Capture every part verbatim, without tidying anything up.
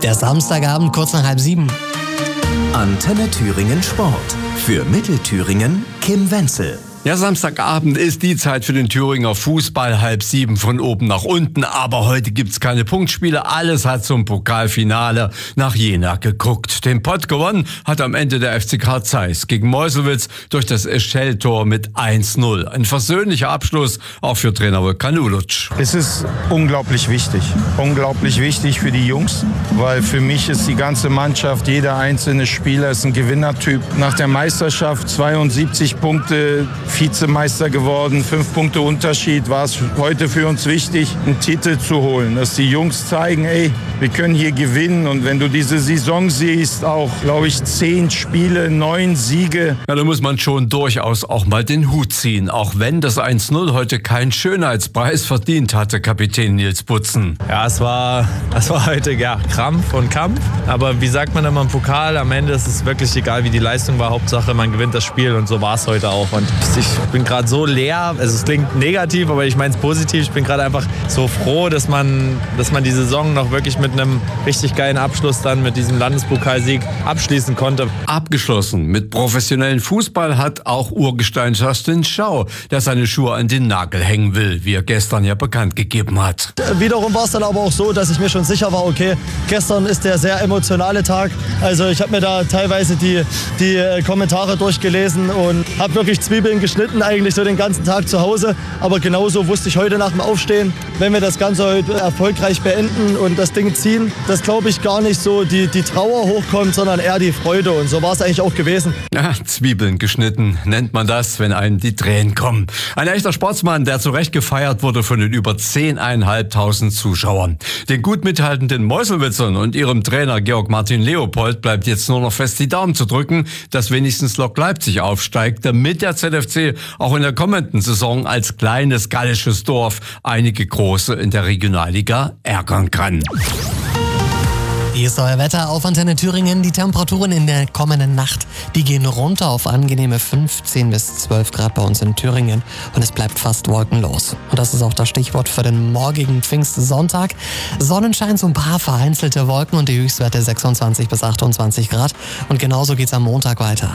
Der Samstagabend kurz nach halb sieben. Antenne Thüringen Sport. Für Mittelthüringen Kim Wenzel. Ja, Samstagabend ist die Zeit für den Thüringer Fußball, halb sieben von oben nach unten. Aber heute gibt's keine Punktspiele. Alles hat zum Pokalfinale nach Jena geguckt. Den Pott gewonnen hat am Ende der F C Karl Zeiss gegen Meuselwitz durch das Eschell-Tor mit eins null. Ein versöhnlicher Abschluss auch für Trainer Volkan Uluc. Es ist unglaublich wichtig. Unglaublich wichtig für die Jungs, weil für mich ist die ganze Mannschaft, jeder einzelne Spieler ist ein Gewinnertyp. Nach der Meisterschaft zweiundsiebzig Punkte, Vizemeister geworden, fünf Punkte Unterschied, war es heute für uns wichtig, einen Titel zu holen. Dass die Jungs zeigen, ey, wir können hier gewinnen. Und wenn du diese Saison siehst, auch, glaube ich, zehn Spiele, neun Siege. Ja, da muss man schon durchaus auch mal den Hut ziehen. Auch wenn das eins null heute keinen Schönheitspreis verdient hatte, Kapitän Nils Butzen. Ja, es war, es war heute ja, Krampf und Kampf. Aber wie sagt man immer im Pokal, am Ende ist es wirklich egal, wie die Leistung war. Hauptsache, man gewinnt das Spiel. Und so war es heute auch. Und ich bin gerade so leer, also es klingt negativ, aber ich meine es positiv. Ich bin gerade einfach so froh, dass man, dass man die Saison noch wirklich mit einem richtig geilen Abschluss dann mit diesem Landespokalsieg abschließen konnte. Abgeschlossen mit professionellen Fußball hat auch Urgestein Justin Schau, der seine Schuhe an den Nagel hängen will, wie er gestern ja bekannt gegeben hat. Wiederum war es dann aber auch so, dass ich mir schon sicher war, okay, gestern ist der sehr emotionale Tag. Also ich habe mir da teilweise die, die Kommentare durchgelesen und habe wirklich Zwiebeln geschnitten, eigentlich so den ganzen Tag zu Hause. Aber genauso wusste ich heute nach dem Aufstehen, wenn wir das Ganze heute erfolgreich beenden und das Ding ziehen, dass, glaube ich, gar nicht so die, die Trauer hochkommt, sondern eher die Freude. Und so war es eigentlich auch gewesen. Ja, Zwiebeln geschnitten nennt man das, wenn einem die Tränen kommen. Ein echter Sportsmann, der zu Recht gefeiert wurde von den über zehntausendfünfhundert Zuschauern. Den gut mithaltenden Meuselwitzern und ihrem Trainer Georg Martin Leopold bleibt jetzt nur noch fest die Daumen zu drücken, dass wenigstens Lok Leipzig aufsteigt, damit der Z F C auch in der kommenden Saison als kleines gallisches Dorf einige Große in der Regionalliga ärgern kann. Hier ist euer Wetter auf Antenne Thüringen. Die Temperaturen in der kommenden Nacht, die gehen runter auf angenehme fünfzehn bis zwölf Grad bei uns in Thüringen und es bleibt fast wolkenlos. Und das ist auch das Stichwort für den morgigen Pfingstsonntag. Sonnenschein, so ein paar vereinzelte Wolken und die Höchstwerte sechsundzwanzig bis achtundzwanzig Grad. Und genauso geht's am Montag weiter.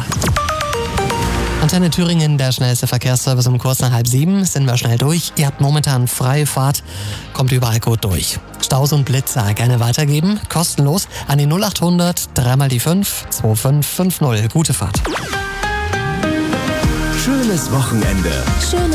Antenne Thüringen, der schnellste Verkehrsservice um kurz nach halb sieben. Sind wir schnell durch. Ihr habt momentan freie Fahrt, kommt überall gut durch. Staus und Blitzer gerne weitergeben, kostenlos an die null achthundert, dreimal die fünf, zwei fünf fünf null. Gute Fahrt. Schönes Wochenende. Schöne